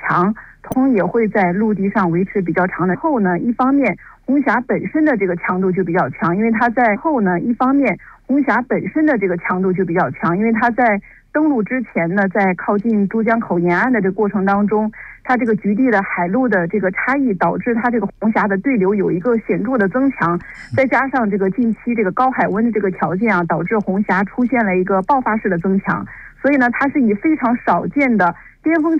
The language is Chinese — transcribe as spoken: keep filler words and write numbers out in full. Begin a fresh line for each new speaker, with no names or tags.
强，同也会在陆地上维持比较长的后呢，一方面红霞本身的这个强度就比较强，因为它在后呢，一方面红霞本身的这个强度就比较强，因为它在登陆之前呢，在靠近珠江口沿岸的这个过程当中，它这个局地的海陆的这个差异，导致它这个红霞的对流有一个显著的增强，再加上这个近期这个高海温的这个条件啊，导致红霞出现了一个爆发式的增强，所以呢，它是以非常少见的巅峰